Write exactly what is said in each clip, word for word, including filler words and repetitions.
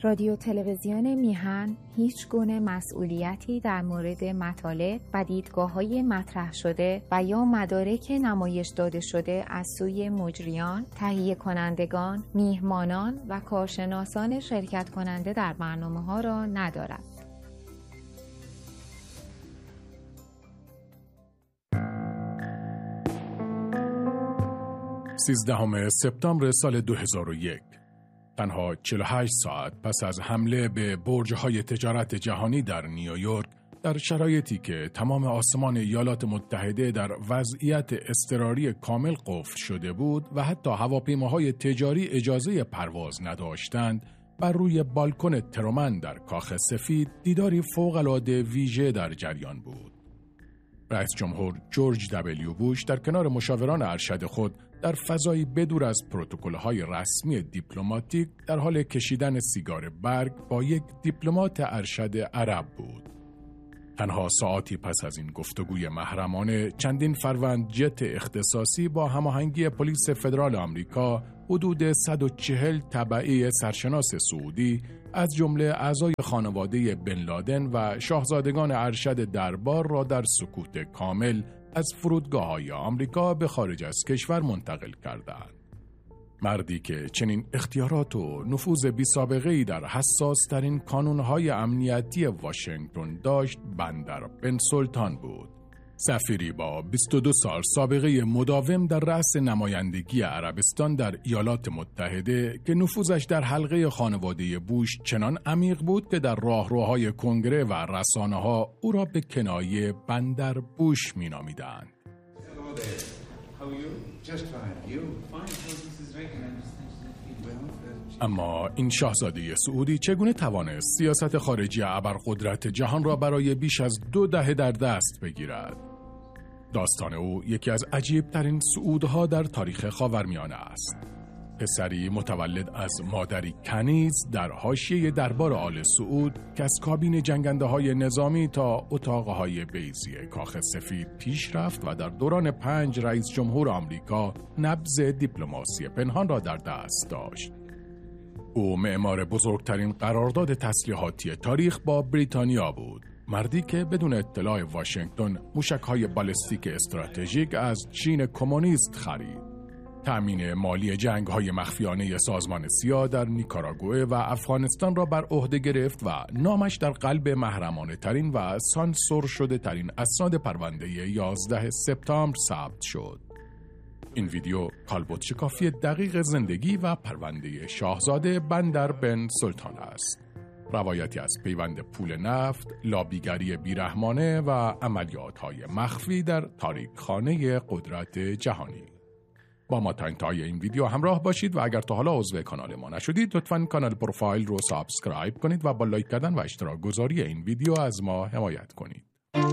رادیو تلویزیون میهن هیچ گونه مسئولیتی در مورد مطالب و دیدگاه‌های مطرح شده و یا مدارک نمایش داده شده از سوی مجریان، تهیه کنندگان، میهمانان و کارشناسان شرکت کننده در برنامه‌ها را ندارد. سیزدهم سپتامبر سال دو هزار و یک، تنها چهل و هشت ساعت پس از حمله به برج‌های تجارت جهانی در نیویورک، در شرایطی که تمام آسمان ایالات متحده در وضعیت اضطراری کامل قفل شده بود و حتی هواپیماهای تجاری اجازه پرواز نداشتند، بر روی بالکن ترومن در کاخ سفید دیداری فوق‌العاده ویژه در جریان بود. رئیس جمهور جورج دبلیو بوش در کنار مشاوران ارشد خود در فضایی بدور از پروتکل‌های رسمی دیپلماتیک در حال کشیدن سیگار برگ با یک دیپلمات ارشد عرب بود. تنها ساعتی پس از این گفتگوی محرمانه، چندین فروند جت اختصاصی با هماهنگی پلیس فدرال آمریکا حدود صد و چهل تبعی سرشناس سعودی از جمله اعضای خانواده بن لادن و شاهزادگان ارشد دربار را در سکوت کامل از فرودگاه‌های آمریکا به خارج از کشور منتقل کردند. مردی که چنین اختیارات و نفوذ بی‌سابقه‌ای در حساس‌ترین کانون‌های امنیتی واشنگتن داشت، بندر بن سلطان بود. سفیری با بیست و دو سال سابقه مداوم در رأس نمایندگی عربستان در ایالات متحده که نفوذش در حلقه خانواده بوش چنان عمیق بود که در راهروهای کنگره و رسانه‌ها او را به کنایه بندر بوش می‌نامیدند. اما این شاهزاده سعودی چگونه توانست سیاست خارجی ابرقدرت جهان را برای بیش از دو دهه در دست بگیرد؟ داستان او یکی از عجیب‌ترین صعودها در تاریخ خاورمیانه است. پسری متولد از مادری کنیز در حاشیه دربار آل سعود که از کابین جنگنده‌های نظامی تا اتاق‌های بیضی کاخ سفید پیش رفت و در دوران پنج رئیس جمهور آمریکا نبض دیپلماسی پنهان را در دست داشت. او معمار بزرگترین قرارداد تسلیحاتی تاریخ با بریتانیا بود. مردی که بدون اطلاع واشنگتن موشک‌های بالستیک استراتژیک از چین کمونیست خرید. تأمین مالی جنگ‌های مخفیانه سازمان سیا در نیکاراگوئه و افغانستان را بر عهده گرفت و نامش در قلب محرمانه ترین و سانسور شده ترین اسناد پرونده یازده سپتامبر ثبت شد. این ویدیو کالبد شکافی دقیق زندگی و پرونده شاهزاده بندر بن سلطان است. روایتی از پیوند پول نفت، لابیگری بیرحمانه و عملیات‌های مخفی در تاریکخانه قدرت جهانی. با ما تا انتهای این ویدیو همراه باشید و اگر تا حالا عضو کانال ما نشدید لطفاً کانال پروفایل رو سابسکرایب کنید و با لایک کردن و اشتراک گذاری این ویدیو از ما حمایت کنید.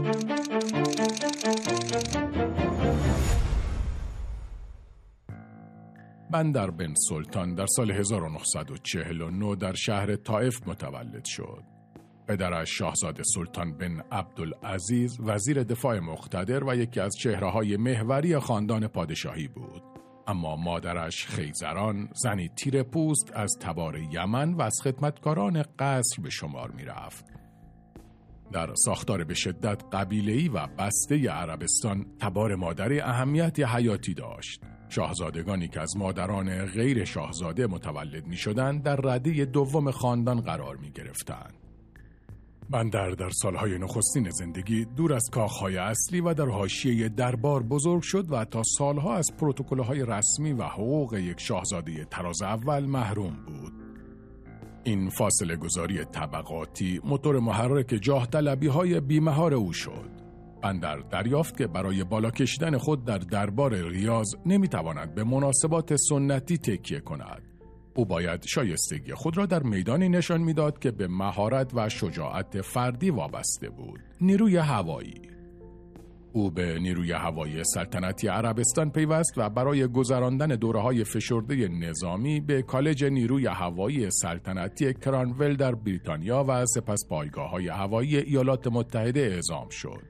بندر بن سلطان در سال هزار و نهصد و چهل و نه در شهر طائف متولد شد. پدرش شاهزاده سلطان بن عبدالعزیز وزیر دفاع مقتدر و یکی از چهره‌های محوری خاندان پادشاهی بود. اما مادرش خیزران، زنی تیره پوست از تبار یمن و از خدمتکاران قصر به شمار می رفت. در ساختار به شدت قبیله‌ای و بسته عربستان تبار مادری اهمیت حیاتی داشت. شاهزادگانی که از مادران غیر شاهزاده متولد می شدند در رده دوم خاندان قرار می گرفتند. بندر در سالهای نخستین زندگی دور از کاخهای اصلی و در حاشیه دربار بزرگ شد و تا سالها از پروتکل‌های رسمی و حقوق یک شاهزاده طراز اول محروم بود. این فاصله گذاری طبقاتی موتور محرک جاه طلبی‌های بیمهار او شد. بندر دریافت که برای بالا کشیدن خود در دربار ریاض نمیتواند به مناسبات سنتی تکیه کند. او باید شایستگی خود را در میدانی نشان میداد که به مهارت و شجاعت فردی وابسته بود. نیروی هوایی. او به نیروی هوایی سلطنتی عربستان پیوست و برای گذراندن دوره‌های فشرده نظامی به کالج نیروی هوایی سلطنتی کرانول در بریتانیا و سپس پایگاه‌های هوایی ایالات متحده اعزام شد.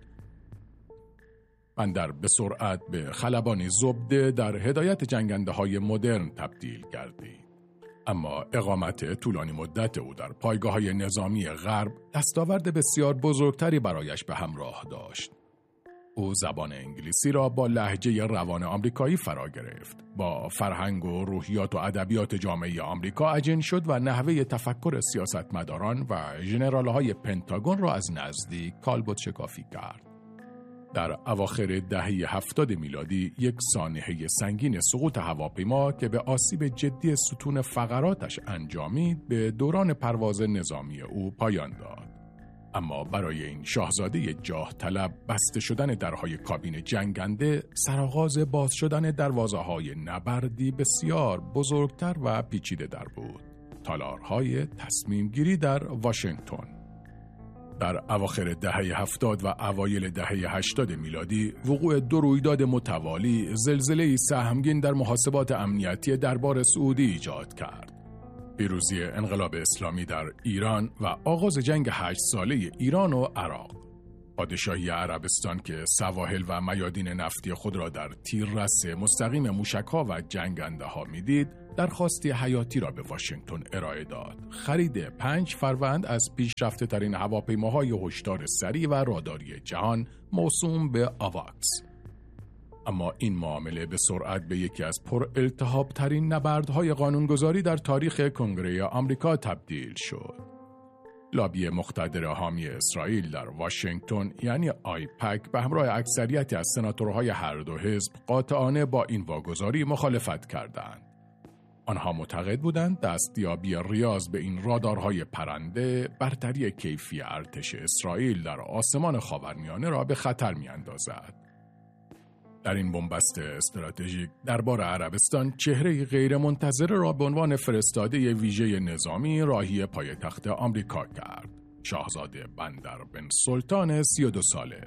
بندر به سرعت به خلبانی زبده در هدایت جنگنده‌های مدرن تبدیل گردید. اما اقامت طولانی مدت او در پایگاه‌های نظامی غرب دستاورد بسیار بزرگتری برایش به همراه داشت. او زبان انگلیسی را با لهجه روان آمریکایی فرا گرفت. با فرهنگ و روحیات و ادبیات جامعه آمریکا عجین شد و نحوه تفکر سیاستمداران و ژنرال‌های پنتاگون را از نزدیک کالبد شکافی کرد. در اواخر دهه هفتاد میلادی یک سانحه سنگین سقوط هواپیما که به آسیب جدی ستون فقراتش انجامید به دوران پرواز نظامی او پایان داد. اما برای این شاهزاده جاه طلب بسته شدن درهای کابین جنگنده سرآغاز باز شدن دروازه‌های نبردی بسیار بزرگتر و پیچیده در بود. تالارهای تصمیم گیری در واشنگتن. در اواخر دهه هفتاد و اوایل دهه هشتاد میلادی وقوع دو رویداد متوالی زلزله‌ای سهمگین در محاسبات امنیتی دربار سعودی ایجاد کرد. پیروزی انقلاب اسلامی در ایران و آغاز جنگ هشت ساله ایران و عراق. پادشاهی عربستان که سواحل و میادین نفتی خود را در تیررس مستقیم موشک‌ها و جنگنده‌ها می‌دید، درخواستی حیاتی را به واشنگتن ارائه داد. خرید پنج فروند از پیشرفته‌ترین هواپیماهای هشدار سریع و راداری جهان موسوم به آواکس. اما این معامله به سرعت به یکی از پر التهاب ترین نبردهای قانونگذاری در تاریخ کنگره آمریکا تبدیل شد. لابی مقتدر حامی اسرائیل در واشنگتن یعنی آیپک به همراه اکثریتی از سناتورهای هر دو حزب قاطعانه با این واگذاری مخالفت کردند. آنها معتقد بودند دستیابی ریاض به این رادارهای پرنده برتری کیفی ارتش اسرائیل در آسمان خاورمیانه را به خطر می‌اندازد. در این بنبست استراتژیک دربار عربستان چهره غیرمنتظره را به عنوان فرستاده ویژه نظامی راهی پایتخت آمریکا کرد. شاهزاده بندر بن سلطان سی و دو ساله.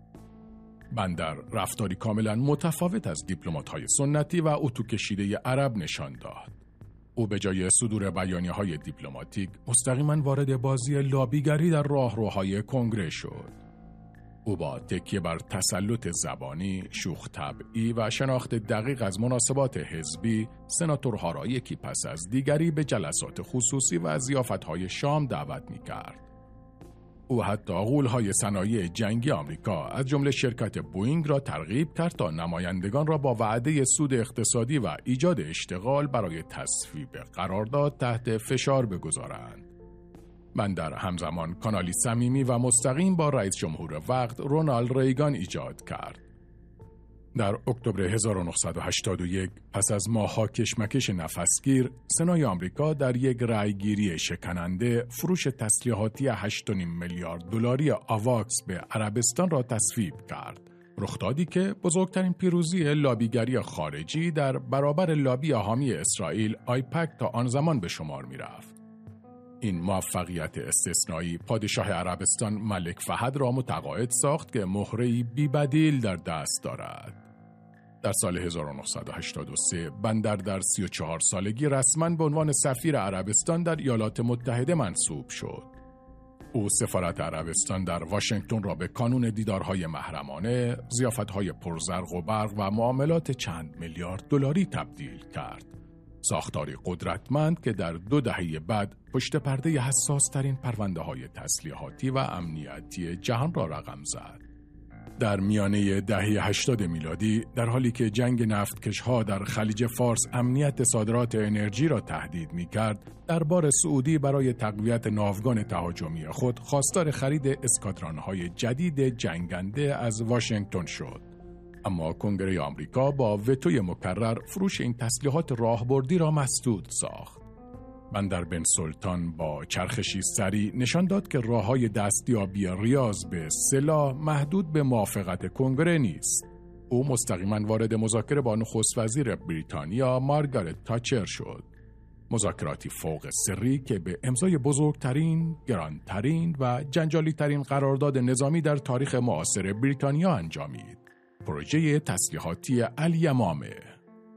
بندر رفتاری کاملا متفاوت از دیپلمات‌های سنتی و اتو کشیده عرب نشان داد. او به جای صدور بیانیه‌های دیپلماتیک مستقیما وارد بازی لابیگری در راهروهای کنگره شد. او با تکیه بر تسلط زبانی، شوخ طبعی و شناخت دقیق از مناسبات حزبی، سناتورها را یکی پس از دیگری به جلسات خصوصی و ضیافت‌های شام دعوت می‌کرد. او حتی غول‌های صنایع جنگی آمریکا از جمله شرکت بوئینگ را ترغیب کرد تا نمایندگان را با وعده سود اقتصادی و ایجاد اشتغال برای تصویب قرارداد تحت فشار بگذارند. بندر همزمان کانالی صمیمی و مستقیم با رئیس جمهور وقت رونالد ریگان ایجاد کرد. در اکتبر هزار و نهصد و هشتاد و یک پس از ماه‌ها کشمکش نفسگیر، سنای آمریکا در یک رأیگیری شکننده فروش تسلیحاتی هشت و نیم میلیارد دلاری آواکس به عربستان را تصویب کرد. رخدادی که بزرگترین پیروزی لابیگری خارجی در برابر لابی حامی اسرائیل آیپک تا آن زمان به شمار می‌رفت. این موفقیت استثنایی پادشاه عربستان ملک فهد را متقاعد ساخت که مهره‌ای بی‌بدیل در دست دارد. در سال هزار و نهصد و هشتاد و سه بندر در سی و چهار سالگی رسما به عنوان سفیر عربستان در ایالات متحده منصوب شد. او سفارت عربستان در واشنگتن را به کانون دیدارهای محرمانه، ضیافت‌های پرزرق و برق و معاملات چند میلیارد دلاری تبدیل کرد. ساختاری قدرتمند که در دو دهه بعد پشت پرده حساس ترین پرونده های تسلیحاتی و امنیتی جهان را رقم زد. در میانه دهه هشتاد میلادی، در حالی که جنگ نفتکش‌ها در خلیج فارس امنیت صادرات انرژی را تهدید می‌کرد، دربار سعودی برای تقویت ناوگان تهاجمی خود خواستار خرید اسکادران‌های جدید جنگنده از واشنگتن شد. اما کنگره آمریکا با وتوی مکرر فروش این تسلیحات راهبردی را مسدود ساخت. بندر بن سلطان با چرخشی سریع نشان داد که راه‌های دستیابی ریاض به سلاح محدود به موافقت کنگره نیست. او مستقیما وارد مذاکره با نخست وزیر بریتانیا مارگارت تاچر شد. مذاکراتی فوق سری که به امضای بزرگترین، گرانترین و جنجالی ترین قرارداد نظامی در تاریخ معاصر بریتانیا انجامید. پروژه تسلیحاتی الیمامه.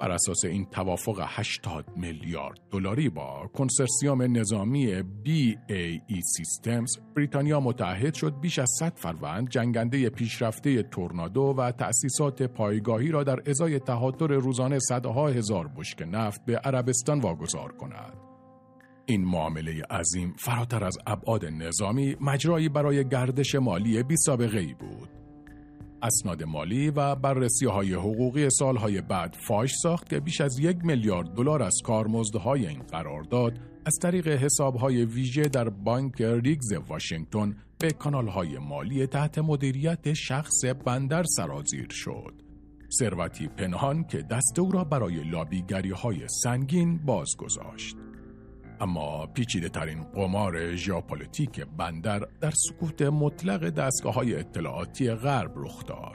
بر اساس این توافق هشتاد میلیارد دلاری با کنسرسیوم نظامی بی ای ای Systems، بریتانیا متعهد شد بیش از صد فروند جنگنده پیشرفته تورنادو و تأسیسات پایگاهی را در ازای تهاتر روزانه صدها هزار بشکه نفت به عربستان واگذار کند. این معامله عظیم فراتر از ابعاد نظامی مجرایی برای گردش مالی بی سابقه‌ای بود. اسناد مالی و بررسی‌های حقوقی سالهای بعد فاش ساخت که بیش از یک میلیارد دلار از کارمزدهای این قرارداد از طریق حسابهای ویژه در بانک ریگز واشنگتن به کانالهای مالی تحت مدیریت شخص بندر سرازیر شد. ثروتی پنهان که دست او را برای لابیگری‌های سنگین باز گذاشت. اما پیچیده ترین قمار ژئوپلیتیک بندر در سکوت مطلق دستگاه‌های اطلاعاتی غرب رخ داد.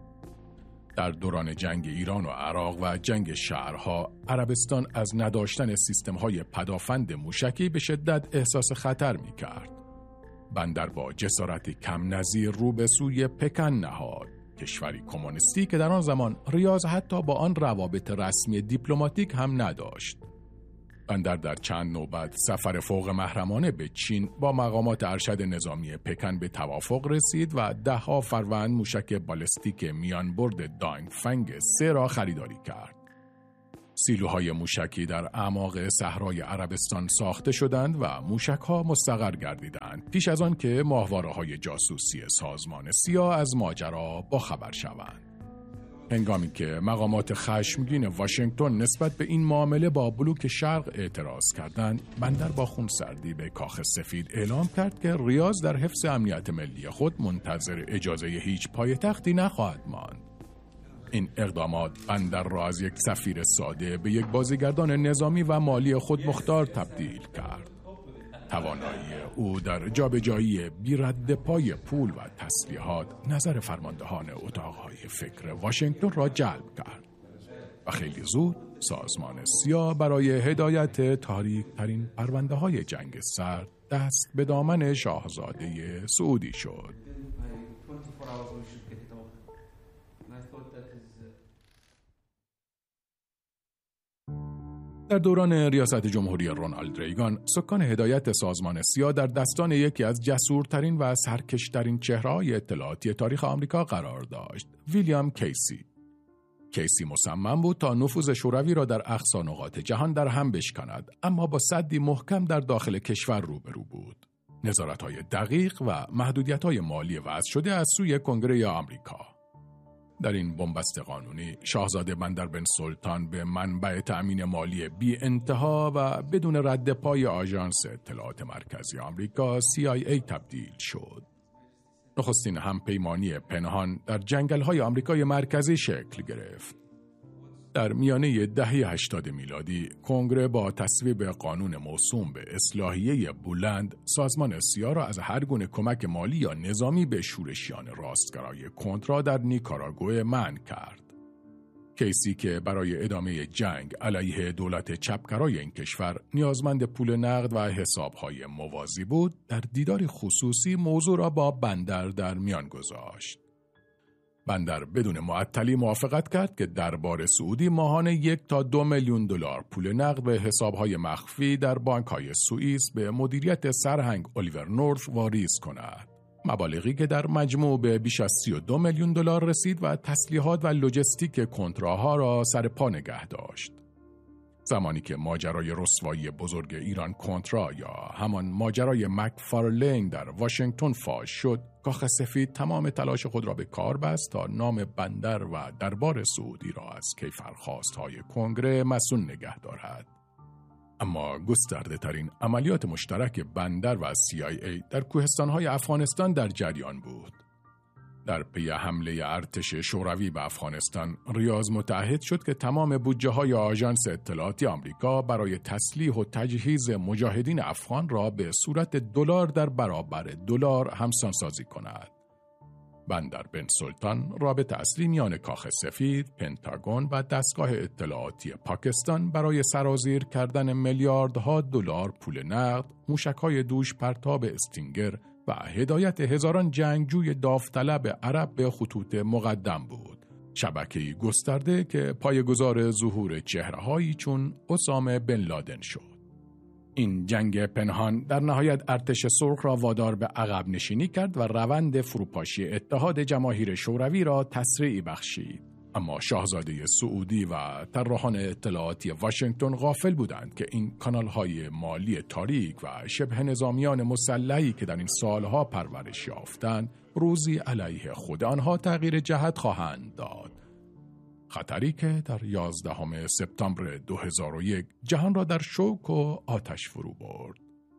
در دوران جنگ ایران و عراق و جنگ شهرها، عربستان از نداشتن سیستم‌های پدافند موشکی به شدت احساس خطر می‌کرد. بندر با جسارت کم نظیر رو به سوی پکن نهاد، کشوری کمونیستی که در آن زمان ریاض حتی با آن روابط رسمی دیپلماتیک هم نداشت. بندر در چند نوبت سفر فوق محرمانه به چین با مقامات ارشد نظامی پکن به توافق رسید و ده ها فروند موشک بالستیک میان برد دانگ فنگ سه را خریداری کرد. سیلوهای موشکی در اعماق صحرای عربستان ساخته شدند و موشک‌ها مستقر گردیدند پیش از آن که ماهواره‌های جاسوسی سازمان سیا از ماجرا باخبر شوند. هنگامی که مقامات خشمگین واشنگتن نسبت به این معامله با بلوک شرق اعتراض کردند، بندر با خونسردی به کاخ سفید اعلام کرد که ریاض در حفظ امنیت ملی خود منتظر اجازه هیچ پایتختی نخواهد ماند. این اقدامات بندر را از یک سفیر ساده به یک بازیگردان نظامی و مالی خود مختار تبدیل کرد. توانایی او در جابجایی بی رد پای پول و تسلیحات نظر فرماندهان اتاقهای فکر واشنگتن را جلب کرد و خیلی زود سازمان سیا برای هدایت تاریک ترین پرونده های جنگ سرد دست به دامن شاهزاده سعودی شد. در دوران ریاست جمهوری رونالد ریگان، سکان هدایت سازمان سیا در دستان یکی از جسورترین و سرکشترین چهره‌های اطلاعاتی تاریخ آمریکا قرار داشت، ویلیام کیسی. کیسی مصمم بود تا نفوذ شوروی را در اقصا نقاط جهان در هم بشکند، اما با سدی محکم در داخل کشور روبرو بود. نظارت‌های دقیق و محدودیت‌های مالی وضع شده از سوی کنگره آمریکا. در این بنبست قانونی، شاهزاده بندر بن سلطان به منبع تأمین مالی بی انتها و بدون رد پای آژانس اطلاعات مرکزی آمریکا سی آی ای تبدیل شد. نخستین همپیمانی پنهان در جنگل‌های آمریکای مرکزی شکل گرفت. در میانه دهه هشتاد میلادی، کنگره با تصویب قانون موسوم به اصلاحیه بولند، سازمان سیا را از هر گونه کمک مالی یا نظامی به شورشیان راستگرای کنترا در نیکاراگوئه منع کرد. کیسی که برای ادامه جنگ علیه دولت چپگرای این کشور نیازمند پول نقد و حسابهای موازی بود، در دیداری خصوصی موضوع را با بندر در میان گذاشت. بندر بدون معطلی موافقت کرد که دربار سعودی ماهانه یک تا دو میلیون دلار پول نقد به حسابهای مخفی در بانک‌های سوئیس به مدیریت سرهنگ الیور نورث واریز کند. مبالغی که در مجموع به بیش از سی و دو میلیون دلار رسید و تسلیحات و لوجستیک کنتراها را سر پا نگه داشت. زمانی که ماجرای رسوایی بزرگ ایران کنترا یا همان ماجرای مکفارلین در واشنگتن فاش شد، کاخ سفید تمام تلاش خود را به کار بست تا نام بندر و دربار سعودی را از کیفرخواست‌های کنگره مصون نگه دارد. اما گسترده ترین عملیات مشترک بندر و سی آی ای در کوهستان‌های افغانستان در جریان بود. در پی حمله ارتش شوروی به افغانستان، ریاض متعهد شد که تمام بودجه‌های آژانس اطلاعاتی آمریکا برای تسلیح و تجهیز مجاهدین افغان را به صورت دلار در برابر دلار همسان سازی کند. بندر بن سلطان رابطه اصلی میان کاخ سفید، پنتاگون و دستگاه اطلاعاتی پاکستان برای سرازیر کردن میلیاردها دلار پول نقد، موشک‌های دوش پرتاب استینگر و هدایت هزاران جنگجوی داوطلب عرب به خطوط مقدم بود شبکه‌ای گسترده که پایه‌گذار ظهور چهره‌هایی چون اسامه بن لادن شد. این جنگ پنهان در نهایت ارتش سرخ را وادار به عقب نشینی کرد و روند فروپاشی اتحاد جماهیر شوروی را تسریع بخشید. اما شاهزاده سعودی و طراحان اطلاعاتی واشنگتن غافل بودند که این کانال‌های مالی تاریک و شبه نظامیان مسلحی که در این سالها پرورش یافتند، روزی علیه خود آنها تغییر جهت خواهند داد. خطری که در یازدهم سپتامبر دو هزار و یک جهان را در شوک و آتش فرو برد.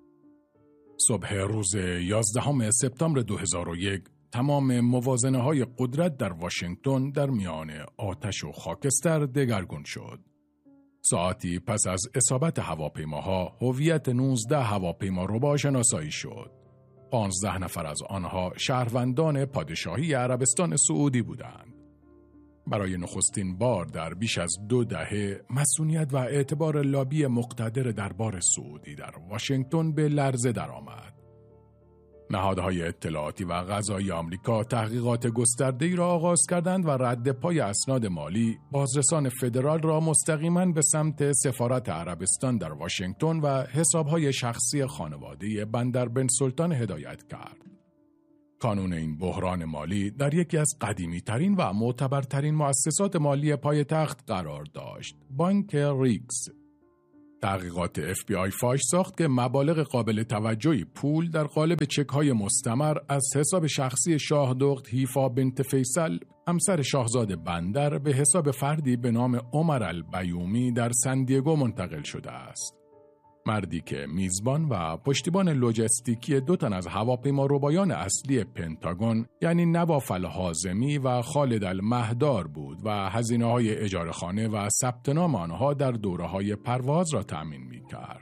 صبح روز یازدهم سپتامبر دو هزار و یک تمام موازنه‌های قدرت در واشنگتن در میان آتش و خاکستر دگرگون شد. ساعتی پس از اصابت هواپیماها، هویت نوزده هواپیما ربا شناسایی شد. پانزده نفر از آنها شهروندان پادشاهی عربستان سعودی بودند. برای نخستین بار در بیش از دو دهه مسئولیت و اعتبار لابی مقتدر دربار سعودی در واشنگتن به لرزه درآمد. نهادهای اطلاعاتی و قضایی آمریکا تحقیقات گسترده‌ای را آغاز کردند و رد پای اسناد مالی بازرسان فدرال را مستقیما به سمت سفارت عربستان در واشنگتن و حسابهای شخصی خانواده بندر بن سلطان هدایت کرد. کانون این بحران مالی در یکی از قدیمی‌ترین و معتبرترین مؤسسات مالی پایتخت قرار داشت، بانک ریگز. تحقیقات اف بی آی فاش ساخت که مبالغ قابل توجهی پول در قالب چک‌های مستمر از حساب شخصی شاه دخت هیفا بنت فیصل، همسر شاهزاده بندر، به حساب فردی به نام عمر البیومی در سندیگو منتقل شده است. مردی که میزبان و پشتیبان لوجستیکی دو تن از هواپیماربایان اصلی پنتاگون یعنی نواف الحازمی و خالد المهدار بود و هزینه‌های اجاره خانه و ثبت نام آنها در دوره‌های پرواز را تأمین می‌کرد.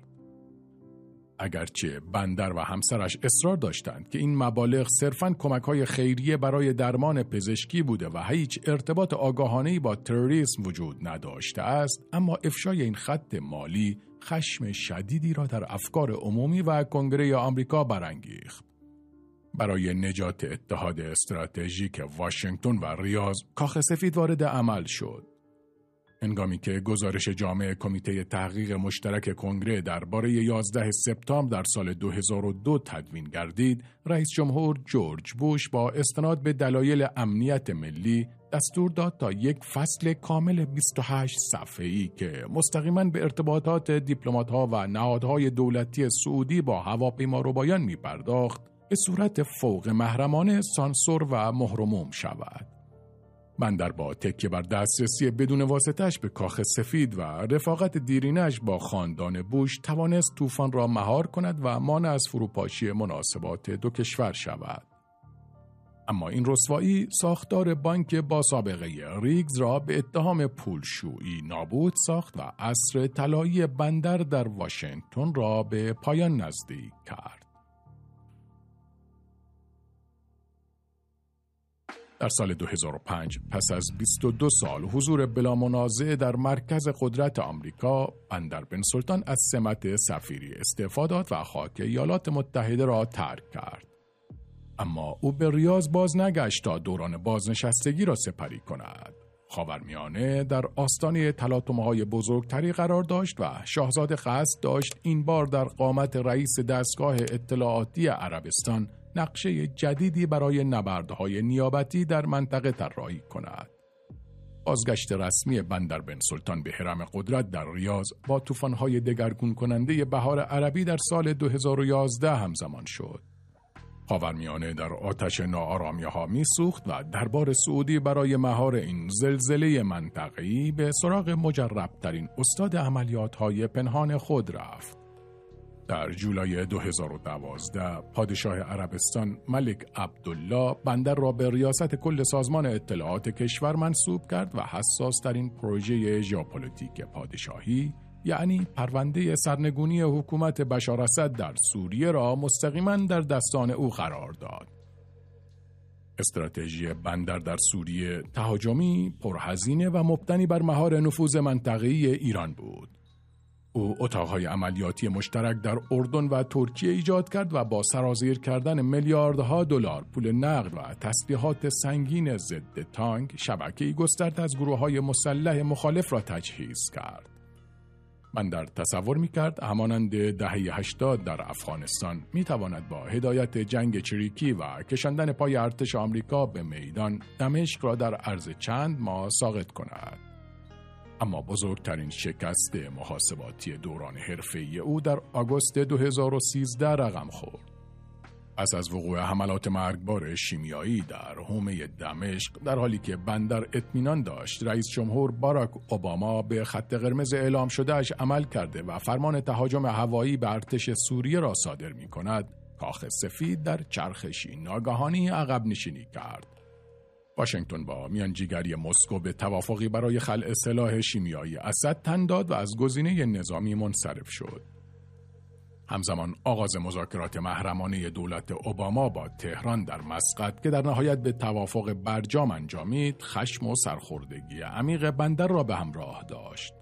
اگرچه بندر و همسرش اصرار داشتند که این مبالغ صرفاً کمک‌های خیریه برای درمان پزشکی بوده و هیچ ارتباط آگاهانه‌ای با تروریسم وجود نداشته است، اما افشای این خط مالی خشم شدیدی را در افکار عمومی و کنگره آمریکا برانگیخت. برای نجات اتحاد استراتژیک واشنگتن و ریاض، کاخ سفید وارد عمل شد. هنگامی که گزارش جامع کمیته تحقیق مشترک کنگره درباره یازده سپتامبر در سال دو هزار و دو تدوین گردید، رئیس جمهور جورج بوش با استناد به دلایل امنیت ملی دستور داد تا یک فصل کامل بیست و هشت صفحه‌ای که مستقیما به ارتباطات دیپلمات‌ها و نهادهای دولتی سعودی با هواپیماربایان می‌پرداخت، به صورت فوق محرمانه سانسور و مهرموم شود. بندر با تکیه بر دسترسی بدون واسطه‌اش به کاخ سفید و رفاقت دیرینش با خاندان بوش توانست طوفان را مهار کند و مانع از فروپاشی مناسبات دو کشور شود. اما این رسوایی ساختار بانک با سابقه ریگز را به اتهام پولشویی نابود ساخت و عصر طلایی بندر در واشنگتن را به پایان نزدیک کرد. در سال دو هزار و پنج پس از بیست و دو سال حضور بلا منازع در مرکز قدرت آمریکا، بندر بن سلطان از سمت سفیری استعفا داد و خاک ایالات متحده را ترک کرد. اما او به ریاض باز نگشت تا دوران بازنشستگی را سپری کند. خاورمیانه در آستانه تلاطم‌های بزرگتری قرار داشت و شاهزاده قصد داشت این بار در قامت رئیس دستگاه اطلاعاتی عربستان نقشه جدیدی برای نبردهای نیابتی در منطقه طراحی کند. بازگشت رسمی بندر بن سلطان به حرم قدرت در ریاض با طوفان‌های دگرگون کننده بهار عربی در سال دو هزار و یازده همزمان شد. خاورمیانه در آتش ناآرامی‌ها می‌سوخت و دربار سعودی برای مهار این زلزله منطقه‌ای به سراغ مجرب‌ترین استاد عملیات‌های پنهان خود رفت. در جولای دو هزار و دوازده پادشاه عربستان ملک عبدالله بندر را به ریاست کل سازمان اطلاعات کشور منصوب کرد و حساس ترین پروژه ژئوپلیتیک پادشاهی، یعنی پرونده سرنگونی حکومت بشار اسد در سوریه را مستقیما در دستان او قرار داد. استراتژی بندر در سوریه تهاجمی، پرهزینه و مبتنی بر مهار نفوذ منطقه‌ای ایران بود. او اتاقهای عملیاتی مشترک در اردن و ترکیه ایجاد کرد و با سرازیر کردن میلیاردها دلار پول نقد و تسلیحات سنگین ضد تانک شبکه‌ای گسترده از گروه‌های مسلح مخالف را تجهیز کرد. بندر تصور می‌کرد همانند دهه هشتاد در افغانستان می‌تواند با هدایت جنگ چریکی و کشاندن پای ارتش آمریکا به میدان دمشق را در عرض چند ماه ساقط کند. اما بزرگترین شکست محاسباتی دوران حرفه‌ای او در آگوست دو هزار و سیزده رقم خورد. پس از وقوع حملات مرگبار شیمیایی در حومه دمشق، در حالی که بندر اطمینان داشت رئیس جمهور باراک اوباما به خط قرمز اعلام شدهش عمل کرده و فرمان تهاجم هوایی به ارتش سوریه را صادر می کند، کاخ سفید در چرخشی ناگهانی عقب نشینی کرد. واشنگتن با میانجیگری مسکو به توافقی برای خلع سلاح شیمیایی اسد تن داد و از گزینه نظامی منصرف شد. همزمان آغاز مذاکرات محرمانه دولت اوباما با تهران در مسقط که در نهایت به توافق برجام انجامید، خشم و سرخوردگی عمیق بندر را به همراه داشت.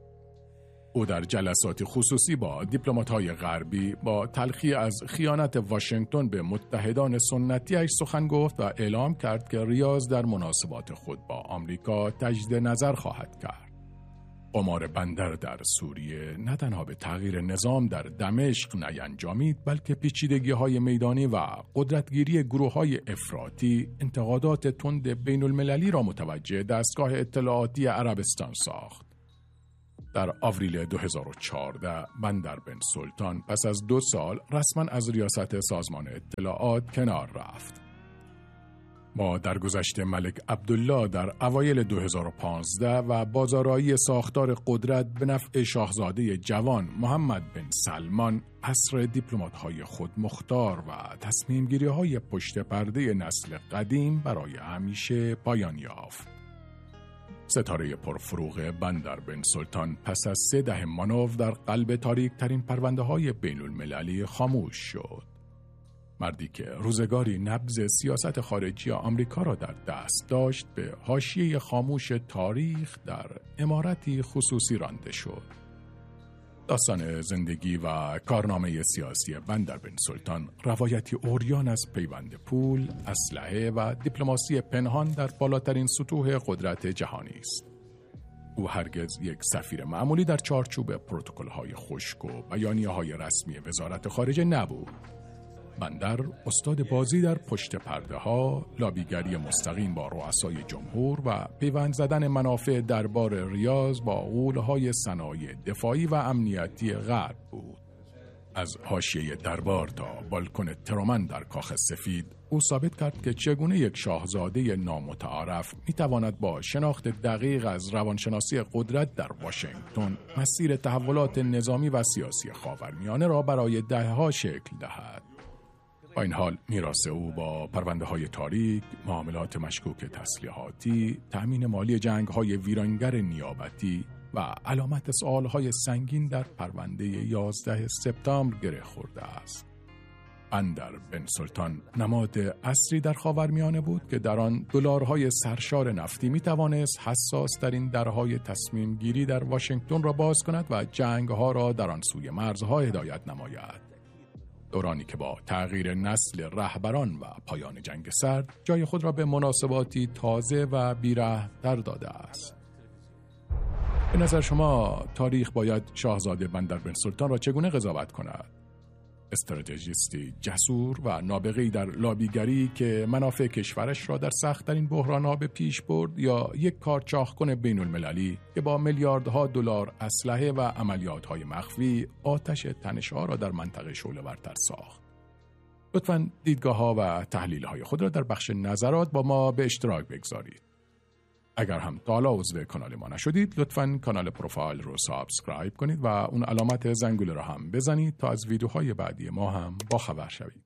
او در جلسات خصوصی با دیپلمات‌های غربی با تلخی از خیانت واشنگتن به متحدان سنتی‌اش سخن گفت و اعلام کرد که ریاض در مناسبات خود با آمریکا تجدید نظر خواهد کرد. قمار بندر در سوریه نه تنها به تغییر نظام در دمشق نینجامید، بلکه پیچیدگی‌های میدانی و قدرتگیری گروه‌های افراطی انتقادات تند بین المللی را متوجه دستگاه اطلاعاتی عربستان ساخت. در آوریل دو هزار و چهارده بندر بن سلطان پس از دو سال رسما از ریاست سازمان اطلاعات کنار رفت. با درگذشت ملک عبدالله در اوایل دو هزار و پانزده و بازآرایی ساختار قدرت به نفع شاهزاده جوان محمد بن سلمان، عصر دیپلمات‌های خود مختار و تصمیم‌گیری‌های پشت پرده نسل قدیم برای همیشه پایان یافت. ستاره پرفروغ بندر بن سلطان پس از سه دهه مانور در قلب تاریک ترین پرونده های بین المللی خاموش شد. مردی که روزگاری نبض سیاست خارجی آمریکا را در دست داشت، به حاشیه خاموش تاریخ در عمارتی خصوصی رانده شد. داستان زندگی و کارنامه سیاسی بندر بن سلطان روایتی عریان از پیوند پول، اسلحه و دیپلماسی پنهان در بالاترین سطوح قدرت جهانی است. او هرگز یک سفیر معمولی در چارچوب پروتکل‌های خشک و بیانیه‌های رسمی وزارت خارجه نبود. بندر استاد بازی در پشت پرده ها، لابیگری مستقیم با رؤسای جمهور و پیوند زدن منافع دربار ریاض با غول‌های صنایع دفاعی و امنیتی غرب بود. از حاشیه دربار تا بالکن ترومن در کاخ سفید، او ثابت کرد که چگونه یک شاهزاده نامتعارف میتواند با شناخت دقیق از روانشناسی قدرت در واشنگتن مسیر تحولات نظامی و سیاسی خاورمیانه را برای دهه‌ها شکل دهد. با این حال میراث او با پرونده‌های تاریک، معاملات مشکوک تسلیحاتی، تأمین مالی جنگ‌های ویرانگر نیابتی و علامت سؤال‌های سنگین در پرونده یازده سپتامبر گره خورده است. بندر بن سلطان نماد عصری در خاورمیانه بود که در آن دلارهای سرشار نفتی می‌توانست حساس ترین درهای تصمیم گیری در واشنگتن را باز کند و جنگ‌ها را در آن سوی مرزها هدایت نماید. دورانی که با تغییر نسل رهبران و پایان جنگ سرد جای خود را به مناسباتی تازه و بی‌رحم‌تر داده است. به نظر شما تاریخ باید شاهزاده بندر بن سلطان را چگونه قضاوت کند؟ استراتژیستی جسور و نابغه‌ای در لابیگری که منافع کشورش را در سخت‌ترین بحران‌ها به پیش برد، یا یک کارچاخ‌کن بین‌المللی که با میلیاردها دلار اسلحه و عملیات‌های مخفی آتش تنش‌ها را در منطقه شعله‌ورتر ساخت؟ لطفاً دیدگاه‌ها و تحلیل‌های خود را در بخش نظرات با ما به اشتراک بگذارید. اگر هم تا حالا عضو کانال ما نشدید، لطفاً کانال پروفایل رو سابسکرایب کنید و اون علامت زنگوله رو هم بزنید تا از ویدیوهای بعدی ما هم با خبر شوید.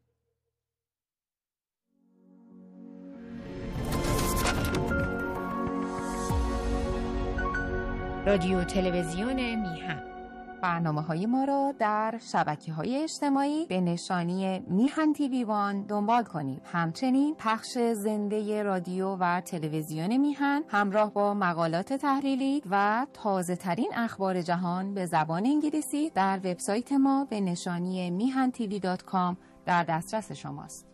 رادیو تلویزیون میهن برنامه‌های ما را در شبکه‌های اجتماعی به نشانی میهن تیوی وان دنبال کنید. همچنین پخش زنده رادیو و تلویزیون میهن همراه با مقالات تحلیلی و تازه‌ترین اخبار جهان به زبان انگلیسی در وبسایت ما به نشانی میهن تیوی دات کام در دسترس شماست.